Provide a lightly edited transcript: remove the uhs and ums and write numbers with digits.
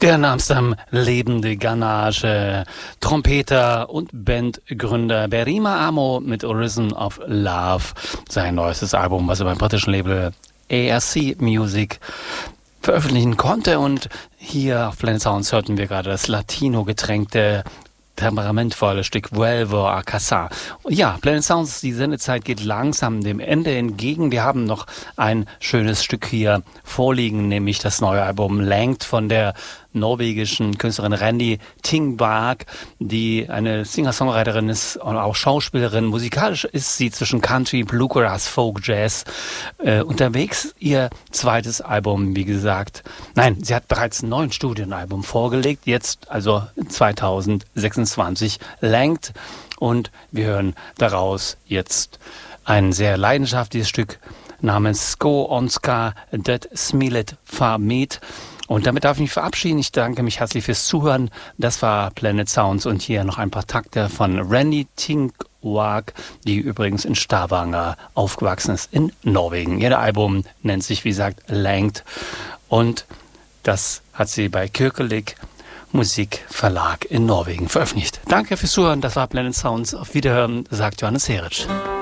Der Namensam lebende Ganache, Trompeter und Bandgründer Berima Amo mit Rhythm of Love, sein neuestes Album, was er beim britischen Label ARC Music veröffentlichen konnte. Und hier auf Planet Sounds hörten wir gerade das Latino-getränkte, temperamentvolle Stück Vuelvo a Casa. Ja, Planet Sounds, die Sendezeit geht langsam dem Ende entgegen. Wir haben noch ein schönes Stück hier vorliegen, nämlich das neue Album Langt von der norwegischen Künstlerin Randi Tingberg, die eine Singer-Songwriterin ist und auch Schauspielerin. Musikalisch ist sie zwischen Country, Bluegrass, Folk, Jazz unterwegs. Ihr zweites Album, wie gesagt, nein, sie hat bereits ein neues Studioalbum vorgelegt, jetzt also 2026 Langt, und wir hören daraus jetzt ein sehr leidenschaftliches Stück namens Sko Onska det Smilet Farmet. Und damit darf ich mich verabschieden. Ich danke mich herzlich fürs Zuhören. Das war Planet Sounds und hier noch ein paar Takte von Randi Tingberg, die übrigens in Stavanger aufgewachsen ist in Norwegen. Ihr Album nennt sich, wie gesagt, Langt, und das hat sie bei Kirkelig Musikverlag in Norwegen veröffentlicht. Danke fürs Zuhören. Das war Planet Sounds. Auf Wiederhören, sagt Johannes Heritsch.